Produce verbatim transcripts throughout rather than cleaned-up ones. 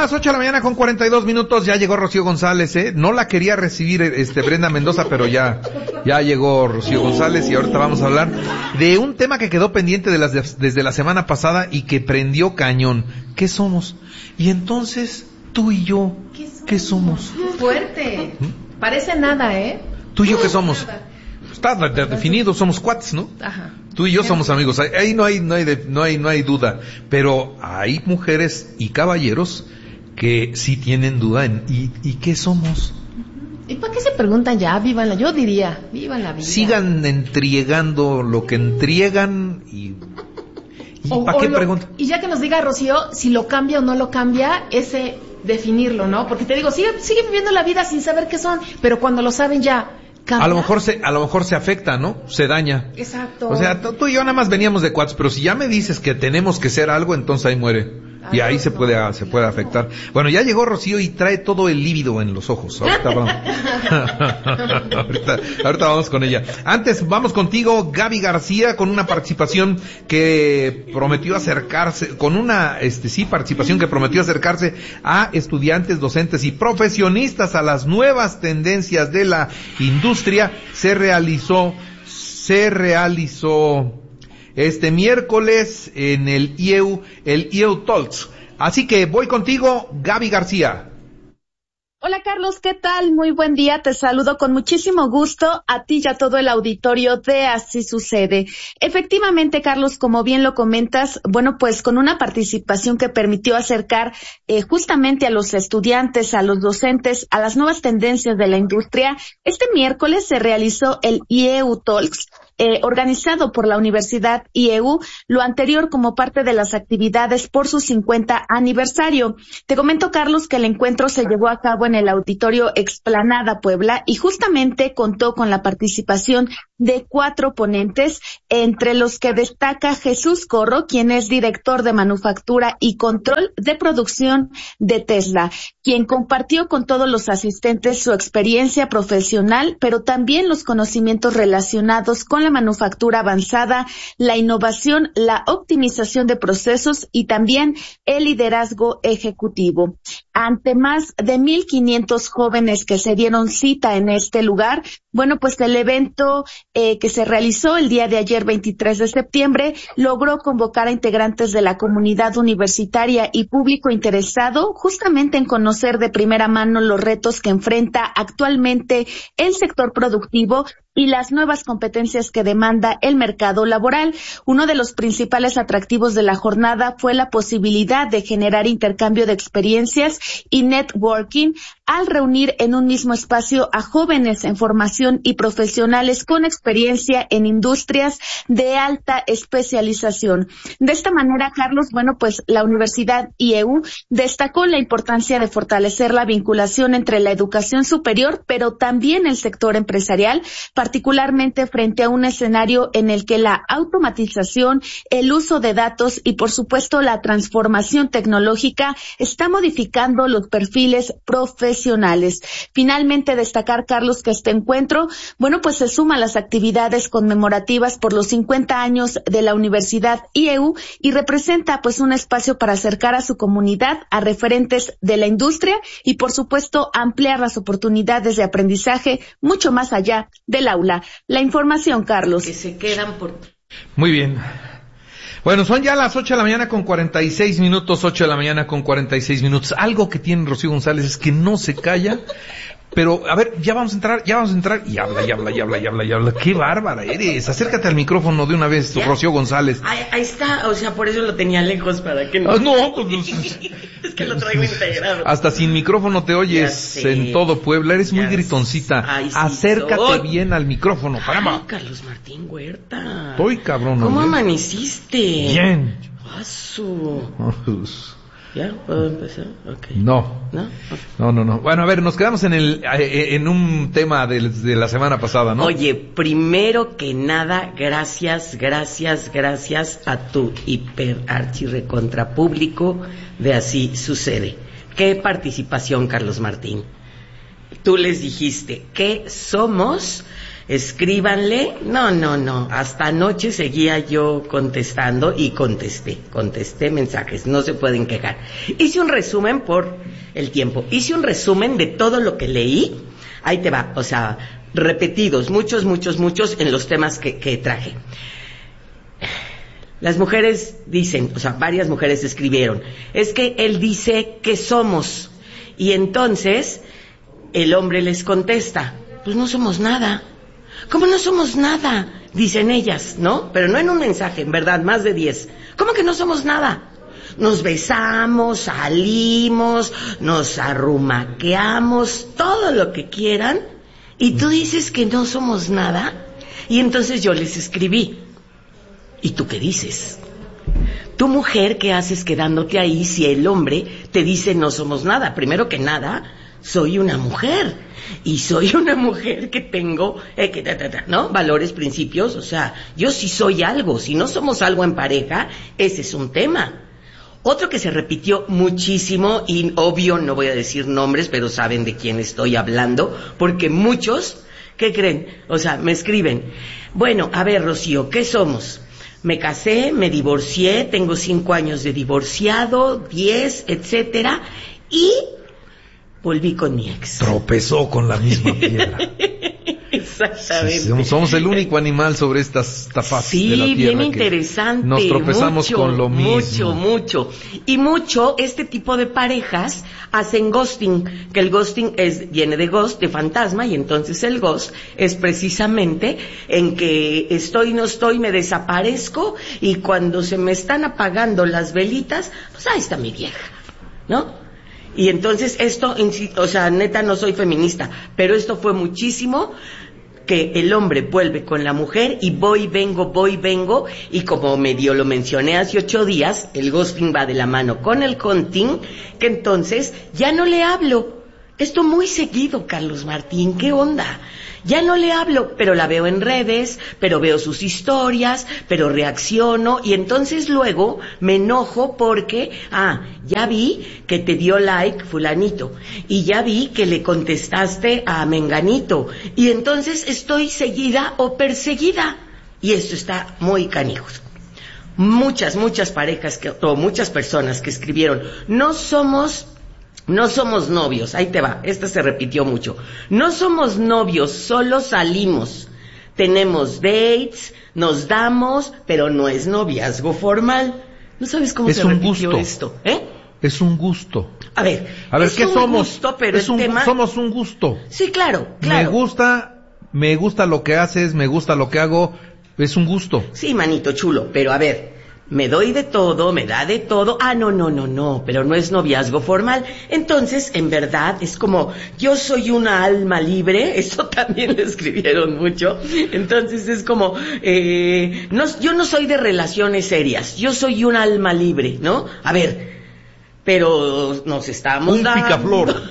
las ocho de la mañana con cuarenta y dos minutos, ya llegó Rocío González, ¿eh? No la quería recibir este Brenda Mendoza, pero ya, ya llegó Rocío González y ahorita vamos a hablar de un tema que quedó pendiente de las de, desde la semana pasada y que prendió cañón. ¿Qué somos? Y entonces, tú y yo, ¿qué somos? Fuerte. ¿Mm? Parece nada, ¿eh? ¿Tú y yo qué somos? Está definido, somos cuates, ¿no? Ajá. Tú y yo somos amigos, ahí no hay, no hay, de, no hay, no hay duda, pero hay mujeres y caballeros que sí tienen duda en, ¿y, y qué somos? ¿Y para qué se preguntan ya? Vívanla, yo diría, vivan la vida. Sigan entregando lo que entregan y, y ¿para qué lo, preguntan? Y ya que nos diga Rocío, si lo cambia o no lo cambia, ese definirlo, ¿no? Porque te digo, sigue, sigue viviendo la vida sin saber qué son, pero cuando lo saben ya... ¿Cambia? A lo mejor se, a lo mejor se afecta, ¿no? Se daña. Exacto. O sea, tú y yo nada más veníamos de cuates, pero si ya me dices que tenemos que ser algo, entonces ahí muere. Y ahí se puede, se puede afectar. Bueno, ya llegó Rocío y trae todo el lívido en los ojos. Ahorita vamos. ahorita, ahorita vamos con ella. Antes, vamos contigo, Gaby García, con una participación que prometió acercarse, con una, este, sí, participación que prometió acercarse a estudiantes, docentes y profesionistas a las nuevas tendencias de la industria. Se realizó, se realizó este miércoles en el I E U, el I E U Talks. Así que voy contigo, Gaby García. Hola Carlos, ¿qué tal? Muy buen día, te saludo con muchísimo gusto a ti y a todo el auditorio de Así Sucede. Efectivamente, Carlos, como bien lo comentas, bueno, pues con una participación que permitió acercar eh, justamente a los estudiantes, a los docentes, a las nuevas tendencias de la industria, este miércoles se realizó el I E U Talks, Eh, organizado por la Universidad I E U, lo anterior como parte de las actividades por su cincuenta aniversario. Te comento, Carlos, que el encuentro se llevó a cabo en el Auditorio Explanada Puebla y justamente contó con la participación de cuatro ponentes, entre los que destaca Jesús Corro, quien es director de manufactura y control de producción de Tesla, quien compartió con todos los asistentes su experiencia profesional, pero también los conocimientos relacionados con la manufactura avanzada, la innovación, la optimización de procesos y también el liderazgo ejecutivo. Ante más de mil quinientos jóvenes que se dieron cita en este lugar, bueno, pues el evento eh, que se realizó el día de ayer, veintitrés de septiembre, logró convocar a integrantes de la comunidad universitaria y público interesado justamente en conocer de primera mano los retos que enfrenta actualmente el sector productivo y las nuevas competencias que demanda el mercado laboral. Uno de los principales atractivos de la jornada fue la posibilidad de generar intercambio de experiencias y networking al reunir en un mismo espacio a jóvenes en formación y profesionales con experiencia en industrias de alta especialización. De esta manera, Carlos, bueno, pues la Universidad I E U destacó la importancia de fortalecer la vinculación entre la educación superior, pero también el sector empresarial, particularmente frente a un escenario en el que la automatización, el uso de datos y, por supuesto, la transformación tecnológica está modificando los perfiles profesionales. Finalmente, destacar, Carlos, que este encuentro, bueno, pues se suma a las actividades conmemorativas por los cincuenta años de la Universidad I E U y representa, pues, un espacio para acercar a su comunidad a referentes de la industria y, por supuesto, ampliar las oportunidades de aprendizaje mucho más allá del aula. La información, Carlos. Que se quedan por... Muy bien. Bueno, son ya las ocho de la mañana con cuarenta y seis minutos, ocho de la mañana con cuarenta y seis minutos. Algo que tiene Rocío González es que no se calla. Pero, a ver, ya vamos a entrar, ya vamos a entrar, y habla, y habla, y habla, y habla, y habla. ¡Qué bárbara eres! Acércate al micrófono de una vez, ¿Ya? Rocío González. Ahí, ahí está, o sea, por eso lo tenía lejos, para que no... Ah, no, pues... es que lo traigo integrado. Hasta sin micrófono te oyes en todo Puebla, eres muy gritoncita. Ay, sí, Acércate soy. bien al micrófono, caramba. Ay, Carlos Martín Huerta. Estoy cabrón. ¿Cómo ¿eh? amaneciste? Bien. Paso. ¿Ya? ¿Puedo empezar? Okay. No. ¿No? No, no, no. Bueno, a ver, nos quedamos en el en un tema de, de la semana pasada, ¿no? Oye, primero que nada, gracias, gracias, gracias a tu hiper archi recontra público de Así Sucede. Qué participación, Carlos Martín. Tú les dijiste, ¿qué somos? escríbanle. No, no, no. Hasta anoche seguía yo contestando y contesté, contesté mensajes, no se pueden quejar. Hice un resumen por el tiempo, hice un resumen de todo lo que leí. Ahí te va, o sea, repetidos, muchos, muchos, muchos en los temas que, que traje. Las mujeres dicen, o sea, varias mujeres escribieron, es que él dice que somos, y entonces el hombre les contesta, pues no somos nada. ¿Cómo no somos nada? Dicen ellas, ¿no? Pero no en un mensaje, en verdad, más de diez. ¿Cómo que no somos nada? Nos besamos, salimos, nos arrumaqueamos, todo lo que quieran, y tú dices que no somos nada. Y entonces yo les escribí, ¿y tú qué dices? Tu mujer, ¿qué haces quedándote ahí si el hombre te dice no somos nada? Primero que nada, soy una mujer, y soy una mujer que tengo, eh, que, ta, ta, ta, ¿no? Valores, principios, o sea, yo sí soy algo. Si no somos algo en pareja, ese es un tema. Otro que se repitió muchísimo, y obvio no voy a decir nombres, pero saben de quién estoy hablando, porque muchos, ¿qué creen? O sea, me escriben, bueno, a ver, Rocío, ¿qué somos? Me casé, me divorcié, tengo cinco años de divorciado, diez, etcétera, y volví con mi ex. Tropezó con la misma piedra. Exactamente. Sí, somos, somos el único animal sobre estas tapas sí, de la tierra. Sí, bien interesante. Nos tropezamos mucho, con lo mismo. Mucho, mucho. Y mucho, este tipo de parejas hacen ghosting, que el ghosting es, viene de ghost, de fantasma, y entonces el ghost es precisamente en que estoy, no estoy, me desaparezco, y cuando se me están apagando las velitas, pues ahí está mi vieja, ¿no? Y entonces esto, o sea, neta no soy feminista, pero esto fue muchísimo, que el hombre vuelve con la mujer y voy, vengo, voy, vengo, y como medio lo mencioné hace ocho días, el ghosting va de la mano con el hunting, que entonces ya no le hablo. Esto muy seguido, Carlos Martín, ¿qué onda? Ya no le hablo, pero la veo en redes, pero veo sus historias, pero reacciono, y entonces luego me enojo porque, ah, ya vi que te dio like fulanito, y ya vi que le contestaste a menganito, y entonces estoy seguida o perseguida, y esto está muy canijo. Muchas, muchas parejas que, o muchas personas que escribieron, no somos... No somos novios, ahí te va, esta se repitió mucho. No somos novios, solo salimos. Tenemos dates, nos damos, pero no es noviazgo formal. ¿No sabes cómo es se repitió gusto. esto? ¿Eh? Es un gusto. A ver, a ver, es ¿qué un somos? Gusto, pero es el un, tema... Somos un gusto. Sí, claro, claro. Me gusta, me gusta lo que haces, me gusta lo que hago, es un gusto. Sí, manito chulo, pero a ver... Me doy de todo, me da de todo. Ah, no, no, no, no, pero no es noviazgo formal. Entonces, en verdad, es como, yo soy una alma libre. Eso también lo escribieron mucho. Entonces, es como, eh, no, yo no soy de relaciones serias. Yo soy un alma libre, ¿no? A ver, pero nos estamos un dando... picaflor.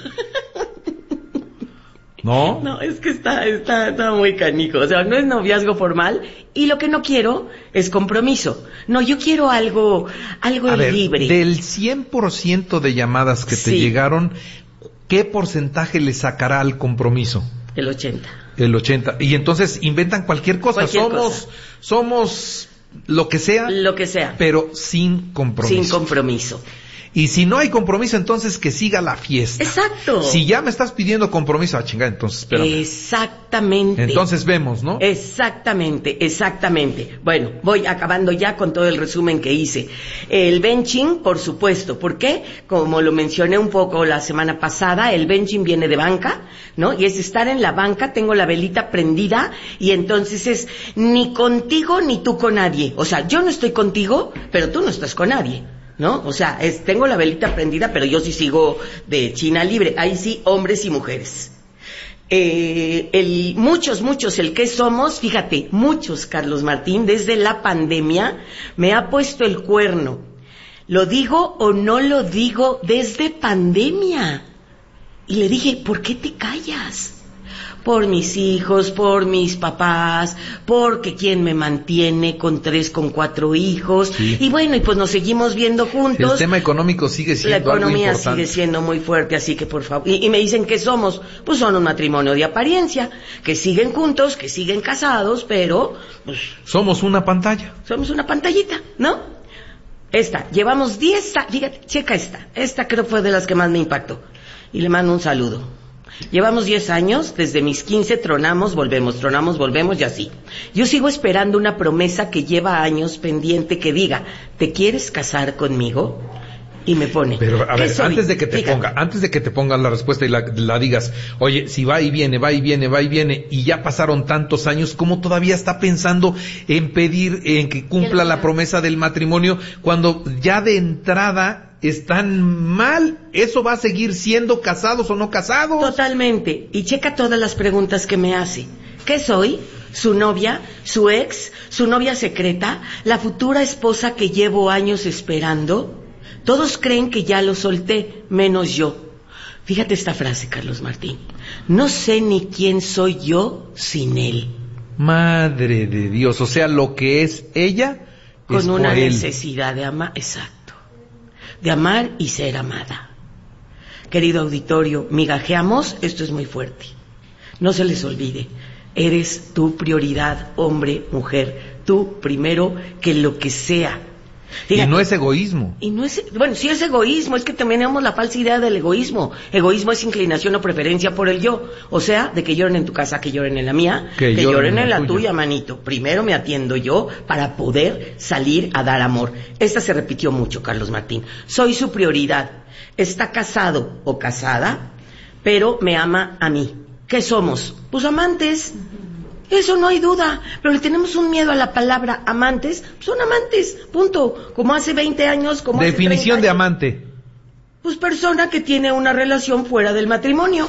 ¿No? No, es que está, está, está muy canijo. O sea, no es noviazgo formal, y lo que no quiero es compromiso. No, yo quiero algo, algo A ver, libre. Del cien por ciento de llamadas que te sí. llegaron, ¿qué porcentaje le sacará al compromiso? El ochenta. El ochenta. Y entonces inventan cualquier cosa. Cualquier somos, cosa. somos lo que sea. Lo que sea. Pero sin compromiso. Sin compromiso. Y si no hay compromiso, entonces que siga la fiesta. Exacto. Si ya me estás pidiendo compromiso, a chingar, entonces espérame. Exactamente. Entonces vemos, ¿no? Exactamente, exactamente. Bueno, voy acabando ya con todo el resumen que hice. El benching, por supuesto. ¿Por qué? Como lo mencioné un poco la semana pasada, el benching viene de banca, ¿no? Y es estar en la banca, tengo la velita prendida, y entonces es ni contigo ni tú con nadie. O sea, yo no estoy contigo, pero tú no estás con nadie, ¿no? O sea, es, tengo la velita prendida, pero yo sí sigo de China libre. Ahí sí, hombres y mujeres. Eh, el, muchos, muchos, el que somos, fíjate, muchos, Carlos Martín, desde la pandemia, me ha puesto el cuerno. ¿Lo digo o no lo digo desde pandemia? Y le dije, ¿por qué te callas? por mis hijos, por mis papás, porque quién me mantiene con tres, con cuatro hijos, sí. Y bueno, y pues nos seguimos viendo juntos. El tema económico sigue siendo La economía algo importante. sigue siendo muy fuerte, así que por favor, y, y me dicen que somos, pues son un matrimonio de apariencia, que siguen juntos, que siguen casados, pero pues somos una pantalla. Somos una pantallita, ¿no? Esta, llevamos diez, fíjate, checa esta, esta creo fue de las que más me impactó, y le mando un saludo. Llevamos diez años, desde mis quince tronamos, volvemos, tronamos, volvemos y así. Yo sigo esperando una promesa que lleva años pendiente que diga, ¿te quieres casar conmigo? Y me pone. Pero a ver, soy? antes de que te Fíjate. ponga, antes de que te pongas la respuesta y la, la digas, oye, si va y viene, va y viene, va y viene, y ya pasaron tantos años, ¿cómo todavía está pensando en pedir, en que cumpla la promesa del matrimonio, cuando ya de entrada están mal? ¿Eso va a seguir siendo casados o no casados? Totalmente. Y checa todas las preguntas que me hace. ¿Qué soy? ¿Su novia? ¿Su ex? ¿Su novia secreta? ¿La futura esposa que llevo años esperando? Todos creen que ya lo solté, menos yo. Fíjate esta frase, Carlos Martín. No sé ni quién soy yo sin él. Madre de Dios, o sea, lo que es ella Con es una por él. necesidad de amar, exacto. De amar y ser amada. Querido auditorio, migajeamos, esto es muy fuerte. No se les olvide, eres tu prioridad, hombre, mujer, tú primero que lo que sea. Fíjate, y no es egoísmo. Y no es, bueno, sí es egoísmo, es que también tenemos la falsa idea del egoísmo. Egoísmo es inclinación o preferencia por el yo. O sea, de que lloren en tu casa, que lloren en la mía, que, que lloren en la tuya. tuya, manito. Primero me atiendo yo para poder salir a dar amor. Esta se repitió mucho, Carlos Martín. Soy su prioridad. Está casado o casada, pero me ama a mí. ¿Qué somos? Pues amantes. Eso no hay duda, pero le tenemos un miedo a la palabra amantes. Son amantes, punto. Como hace veinte años, como Definición hace de años. amante. Pues persona que tiene una relación fuera del matrimonio.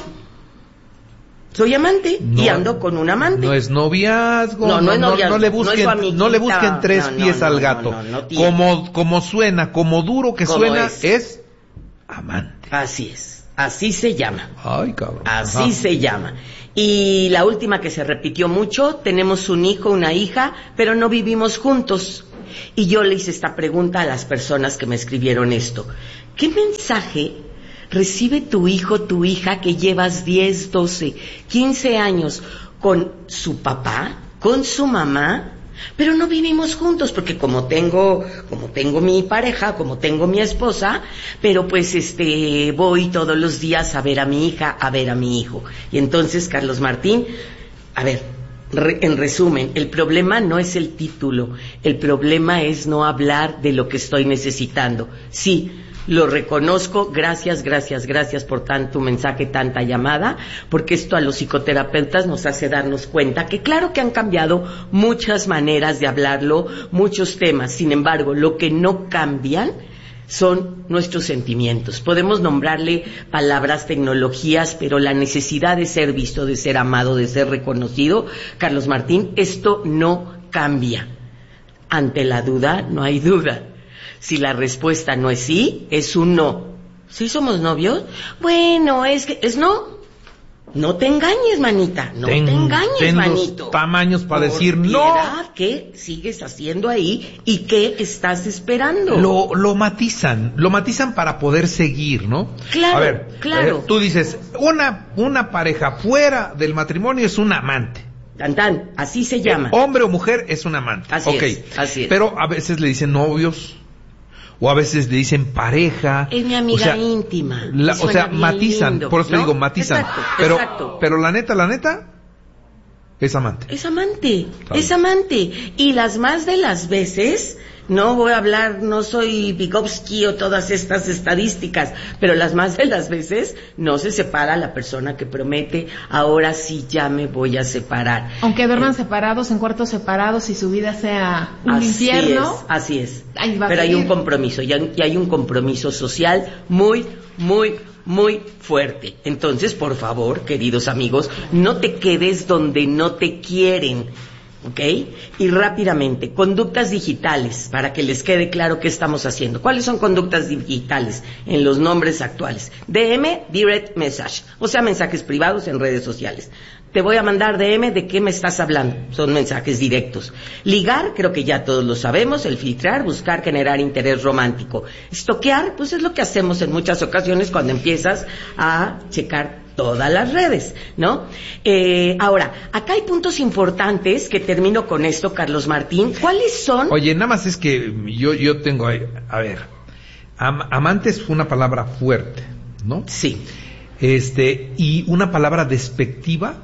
Soy amante no, y ando con un amante. No es noviazgo. No, no, no es noviazgo. No, no le busquen, no, es no le busquen tres no, no, pies no, al no, gato. No, no, no, como, como suena, como duro que como suena, es. es amante. Así es, así se llama. Ay, cabrón. Así Ajá. se llama. Y la última que se repitió mucho, tenemos un hijo, una hija, pero no vivimos juntos. Y yo le hice esta pregunta a las personas que me escribieron esto. ¿Qué mensaje recibe tu hijo, tu hija, que llevas diez, doce, quince años con su papá, con su mamá, pero no vivimos juntos? Porque como tengo, como tengo mi pareja, como tengo mi esposa, pero pues este, voy todos los días a ver a mi hija, a ver a mi hijo. Y entonces, Carlos Martín, a ver, re, en resumen, el problema no es el título, el problema es no hablar de lo que estoy necesitando. Sí, lo reconozco, gracias, gracias, gracias por tanto mensaje, tanta llamada, porque esto a los psicoterapeutas nos hace darnos cuenta que claro que han cambiado muchas maneras de hablarlo, muchos temas, sin embargo, lo que no cambian son nuestros sentimientos. Podemos nombrarle palabras, tecnologías, pero la necesidad de ser visto, de ser amado, de ser reconocido, Carlos Martín, esto no cambia. Ante la duda, no hay duda. Si la respuesta no es sí, es un no. ¿Sí somos novios? Bueno, es que es no. No te engañes, manita. No ten, te engañes, ten manito. Los tamaños para Por decir piedad, no. ¿qué sigues haciendo ahí y qué estás esperando? Lo, lo matizan, lo matizan para poder seguir, ¿no? Claro, A ver, claro. Eh, tú dices, una, una pareja fuera del matrimonio es un amante. Tan, tan, así se llama. Eh, hombre o mujer es un amante. Así okay. es, así es. Pero a veces le dicen novios, o a veces le dicen pareja. Es mi amiga o sea, íntima. La, o sea, matizan, lindo, por eso ¿no? te digo, matizan. Exacto, pero, exacto. pero la neta, la neta, es amante. Es amante, Claro. es amante. Y las más de las veces, no voy a hablar, no soy Vygotsky o todas estas estadísticas, pero las más de las veces no se separa la persona que promete, ahora sí ya me voy a separar. Aunque duerman separados, en cuartos separados y su vida sea un Así infierno. es, así es. Ahí va a Pero hay seguir. un compromiso, y hay, y hay un compromiso social muy, muy, muy fuerte. Entonces, por favor, queridos amigos, no te quedes donde no te quieren. ¿ok? Y rápidamente, conductas digitales, para que les quede claro qué estamos haciendo. ¿Cuáles son conductas digitales en los nombres actuales? D M, Direct Message, o sea, mensajes privados en redes sociales. Te voy a mandar D M, ¿de qué me estás hablando? Son mensajes directos. Ligar, creo que ya todos lo sabemos, el filtrar, buscar generar interés romántico. Estoquear, pues es lo que hacemos en muchas ocasiones cuando empiezas a checar todas las redes, ¿no? Eh, ahora, acá hay puntos importantes que termino con esto, Carlos Martín. ¿Cuáles son? Oye, nada más es que yo, yo tengo, a ver, am, amantes fue una palabra fuerte, ¿no? Sí. Este, y una palabra despectiva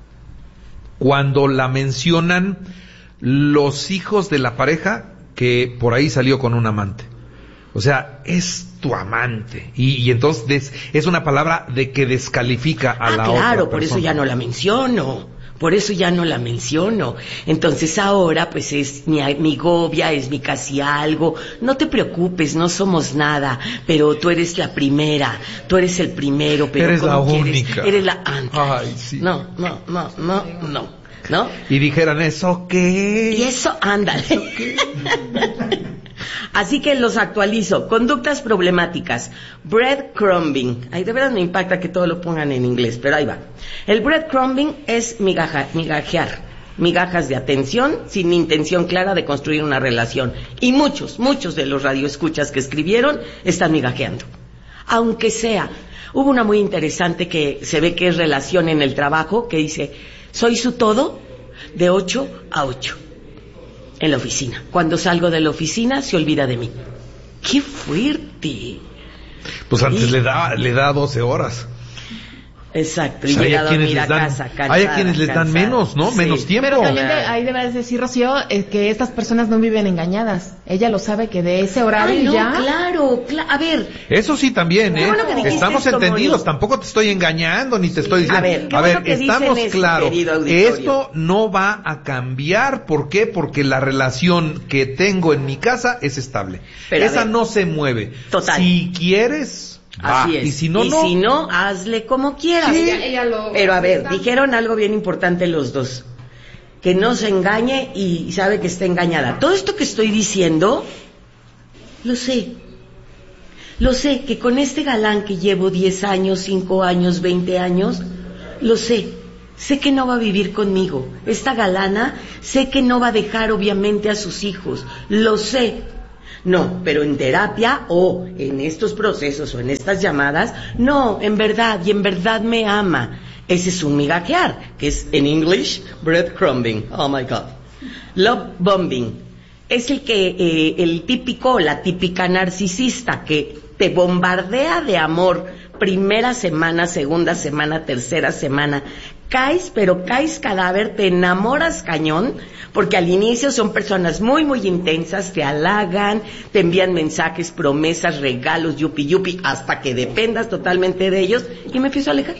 cuando la mencionan los hijos de la pareja que por ahí salió con un amante. O sea, es tu amante. Y, y entonces es una palabra de que descalifica a ah, la claro, otra claro, por persona. eso ya no la menciono. Por eso ya no la menciono. Entonces ahora pues es mi, mi gobia, es mi casi algo. No te preocupes, no somos nada, pero tú eres la primera, tú eres el primero, pero eres la ¿cómo quieres? única. Eres la antes. Ay, sí. No, no, no, no, no, ¿no? Y dijeran, ¿eso qué? Y eso, ándale. ¿Eso qué? Así que los actualizo. Conductas problemáticas. Breadcrumbing. Ay, de verdad me impacta que todo lo pongan en inglés, pero ahí va. El breadcrumbing es migaja, migajear. Migajas de atención sin intención clara de construir una relación. Y muchos, muchos de los radioescuchas que escribieron están migajeando. Aunque sea. Hubo una muy interesante que se ve que es relación en el trabajo, que dice, soy su todo de ocho a ocho. En la oficina. Cuando salgo de la oficina se olvida de mí. ¡Qué fuerte! Pues antes Y... le da le da doce horas. Exacto, O sea, y llega a hay a quienes dormir a les dan, casa cansada, hay a quienes les dan cansada. menos, ¿no? Sí. Menos tiempo. Pero también de, ahí debes decir, Rocío, eh, que estas personas no viven engañadas. Ella lo sabe que de ese horario Ay, no, ya... claro, cla- a ver. Eso sí también, Qué ¿eh? bueno que dijiste Estamos esto, entendidos, Moni. tampoco te estoy engañando ni te estoy diciendo. A ver, qué a bueno ver, que dicen estamos esto, claros. querido auditorio. Esto no va a cambiar, ¿por qué? Porque la relación que tengo en mi casa es estable. Pero, a Esa ver, no se mueve. total. Si quieres, va. Así es. Y si no, y no. si no, hazle como quieras. Sí. Ella- ella lo- Pero a ver, está. dijeron algo bien importante los dos. Que no se engañe y sabe que está engañada. Todo esto que estoy diciendo, lo sé. Lo sé, que con este galán que llevo diez años, cinco años, veinte años, lo sé. Sé que no va a vivir conmigo. Esta galana, sé que no va a dejar obviamente a sus hijos. Lo sé. No, pero en terapia o en estos procesos o en estas llamadas, no, en verdad, y en verdad me ama. Ese es un migajear, que es en English, breadcrumbing. Oh my God. Love bombing. Es el que, eh, el típico, la típica narcisista que te bombardea de amor. Primera semana, segunda semana, tercera semana. Caes, pero caes cadáver, te enamoras cañón, porque al inicio son personas muy, muy intensas, te halagan, te envían mensajes, promesas, regalos, yupi, yupi, hasta que dependas totalmente de ellos, y me empiezo a alejar.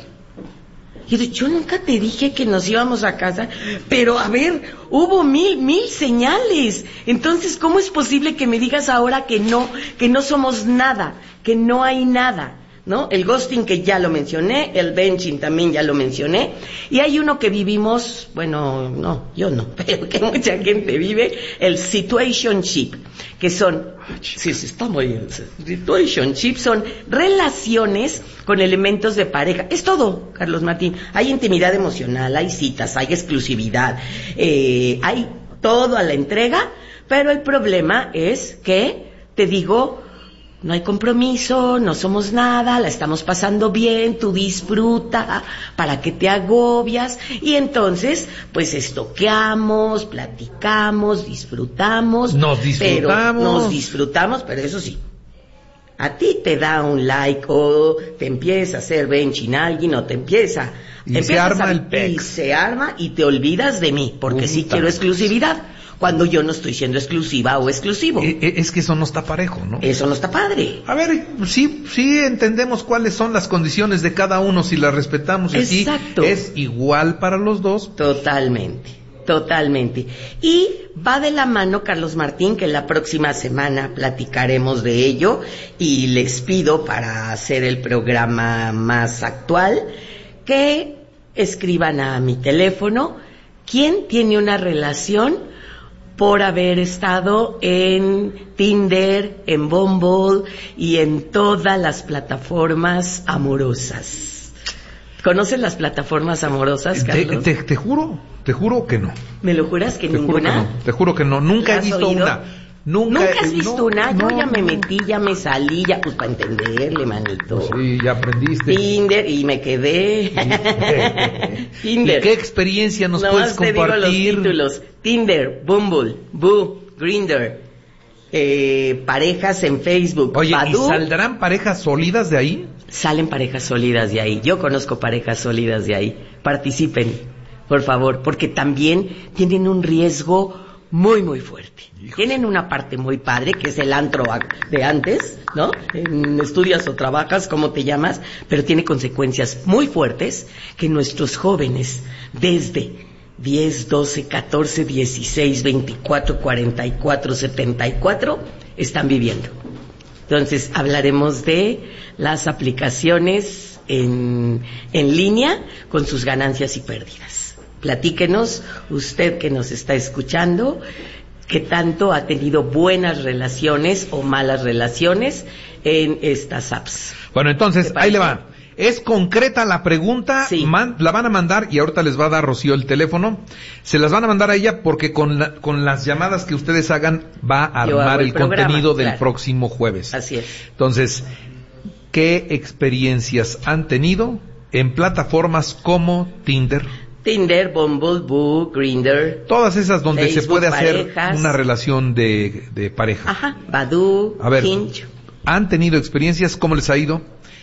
Y yo, yo nunca te dije que nos íbamos a casa, pero a ver, hubo mil, mil señales. Entonces, ¿cómo es posible que me digas ahora que no, que no somos nada, que no hay nada? ¿No? El ghosting, que ya lo mencioné, el benching también ya lo mencioné, y hay uno que vivimos, bueno, no, yo no, pero que mucha gente vive, el situationship, que son, sí, sí, está muy bien, situationship son relaciones con elementos de pareja, es todo, Carlos Martín, hay intimidad emocional, hay citas, hay exclusividad, eh, hay todo a la entrega, pero el problema es que, te digo, no hay compromiso, no somos nada, la estamos pasando bien, tú disfruta, ¿para qué te agobias? Y entonces, pues estoqueamos, platicamos, disfrutamos. Nos disfrutamos. Pero nos disfrutamos, pero eso sí, a ti te da un like o te empieza a hacer benching alguien o te empieza... Y se empiezas arma a- el pex. Y se arma y te olvidas de mí, porque sí Puta. quiero exclusividad, cuando yo no estoy siendo exclusiva o exclusivo. Eh, eh, Es que eso no está parejo, ¿no? Eso no está padre. A ver, sí, sí entendemos cuáles son las condiciones de cada uno, si las respetamos, y así Exacto. es igual para los dos. Totalmente, totalmente. Y va de la mano, Carlos Martín, que la próxima semana platicaremos de ello, y les pido, para hacer el programa más actual, que escriban a mi teléfono ¿Quién tiene una relación por haber estado en Tinder, en Bumble y en todas las plataformas amorosas? ¿Conocen las plataformas amorosas, Carlos? Te, te, te juro, te juro que no. ¿Me lo juras que te ninguna? Juro que no, te juro que no, nunca he visto oído? una. Nunca, ¿Nunca has visto no, una? Yo no, ya me no. metí, ya me salí, ya pues para entenderle, manito. Sí, ya aprendiste. Tinder y me quedé. Tinder. ¿Y qué experiencia nos no puedes te compartir? Digo los títulos. Tinder, Bumble, Boo, Grindr, eh, parejas en Facebook. Oye, Badoo. ¿y saldrán parejas sólidas de ahí? Salen parejas sólidas de ahí. Yo conozco parejas sólidas de ahí. Participen, por favor, porque también tienen un riesgo muy, muy fuerte. Hijos. Tienen una parte muy padre, que es el antro de antes, ¿no? En estudias o trabajas, ¿cómo te llamas? Pero tiene consecuencias muy fuertes que nuestros jóvenes, desde diez, doce, catorce, dieciséis, veinticuatro, cuarenta y cuatro, setenta y cuatro, están viviendo. Entonces, hablaremos de las aplicaciones en, en línea con sus ganancias y pérdidas. Platíquenos, usted que nos está escuchando, qué tanto ha tenido buenas relaciones o malas relaciones en estas apps. Bueno, entonces, ahí le va. Es concreta la pregunta, sí. man, la van a mandar, y ahorita les va a dar Rocío el teléfono, se las van a mandar a ella porque con, la, con las llamadas que ustedes hagan va a armar el, el programa, contenido del claro. próximo jueves. Así es. Entonces, ¿qué experiencias han tenido en plataformas como Tinder? Tinder, Bumble, Boo, Grindr. Todas esas donde Facebook, se puede hacer parejas. Una relación de, de pareja. Ajá, Badoo, a ver, Hinge. ¿Han tenido experiencias? ¿Cómo les ha ido?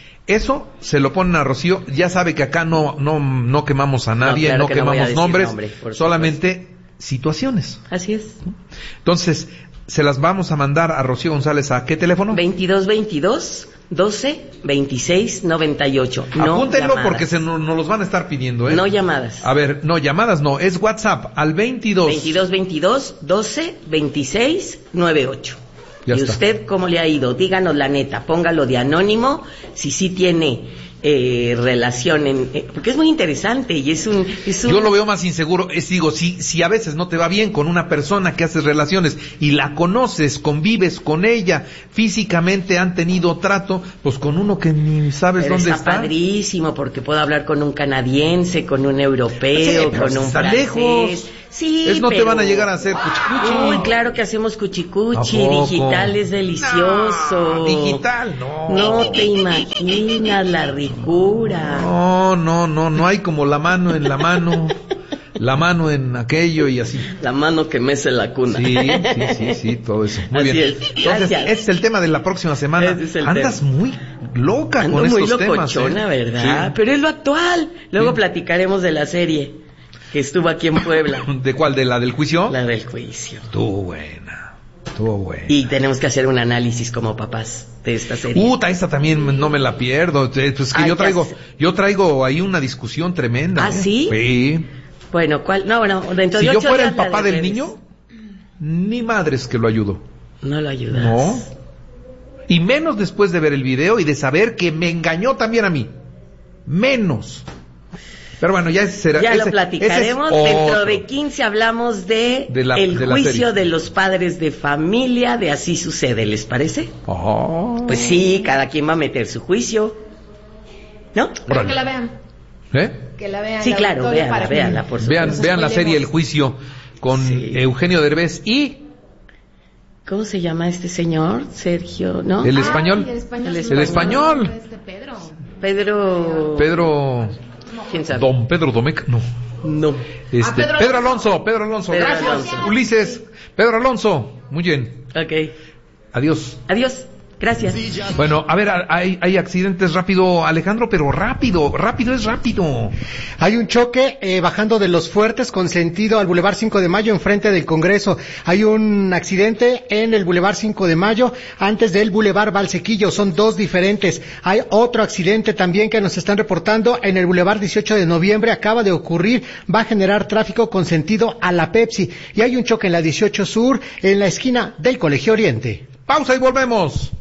Eso se lo ponen a Rocío. Ya sabe que acá no no no quemamos a nadie, no, claro no quemamos no nombres, nombre, solamente supuesto. Situaciones. Así es. Entonces, se las vamos a mandar a Rocío González. ¿A qué teléfono? veintidós veintidós doce veintiséis noventa y ocho. No Apúntenlo llamadas. Porque se nos no los van a estar pidiendo, ¿eh? No llamadas. A ver, no, llamadas no, es WhatsApp al veintidós. veintidós veintidós doce veintiséis noventa y ocho. Ya ¿Y está. usted cómo le ha ido? Díganos la neta, póngalo de anónimo, si sí tiene eh, relación, en, eh, porque es muy interesante y es un, es un... Yo lo veo más inseguro, es digo, si, si a veces no te va bien con una persona que haces relaciones y la conoces, convives con ella, físicamente han tenido trato, pues con uno que ni sabes pero dónde está. está. Padrísimo, porque puedo hablar con un canadiense, con un europeo, sí, con un está francés. Lejos. Sí, es no pero... te van a llegar a hacer cuchicuchi. Uy, claro que hacemos cuchicuchi, digital es delicioso. No, digital, no. No te imaginas la ricura. No, no, no, no hay como la mano en la mano, la mano en aquello y así. La mano que mece la cuna. Sí, sí, sí, sí, todo eso. Muy así bien. Es. Entonces, gracias. ese es el tema de la próxima semana. Ese es el Andas tema. muy loca Ando con muy estos temas. locochona, ¿eh? ¿verdad? Sí. Pero es lo actual. Luego sí. platicaremos de la serie que estuvo aquí en Puebla. ¿De cuál? ¿De la del juicio? La del juicio. Estuvo buena, estuvo buena. Y tenemos que hacer un análisis como papás de esta serie. Puta, esta también no me la pierdo. Pues que Ay, yo traigo, sé. yo traigo ahí una discusión tremenda. ¿Ah, ¿eh? sí? Sí. Bueno, ¿cuál? No, bueno, dentro Si de yo ocho fuera el días la papá de del redes. niño, ni madres que lo ayudo. No lo ayudas. No. Y menos después de ver el video y de saber que me engañó también a mí. Menos. Pero bueno, ya ese será. Ya ese, lo platicaremos. ese es Dentro otro. de quince hablamos de, De la- el de la juicio serie. de los padres de familia de Así Sucede, ¿les parece? Oh. Pues sí, cada quien va a meter su juicio. ¿No? Pero que la vean. ¿Eh? Que la vean. Sí, la claro, auditorio véanla, para que- véanla, por supuesto. Vean, Nos vean la spoilemos. serie El Juicio con Sí. Eugenio Derbez y ¿Cómo se llama este señor? Sergio, ¿no? el Ay, español. el español. El El español. Este Pedro. Pedro... Pedro. ¿Quién sabe? Don Pedro Domecq. No. No. Este, Ah, Pedro Pedro Alonso. Pedro Alonso. Pedro Gracias. Alonso. Ulises. Pedro Alonso. Muy bien. Ok. Adiós. Adiós. Gracias. Bueno, a ver, hay, hay accidentes rápido, Alejandro, pero rápido, rápido es rápido. Hay un choque eh, bajando de Los Fuertes con sentido al Boulevard cinco de Mayo enfrente del Congreso. Hay un accidente en el Boulevard cinco de Mayo antes del Boulevard Valsequillo. Son dos diferentes. Hay otro accidente también que nos están reportando en el Boulevard dieciocho de Noviembre. Acaba de ocurrir. Va a generar tráfico con sentido a la Pepsi. Y hay un choque en la dieciocho Sur en la esquina del Colegio Oriente. Pausa y volvemos.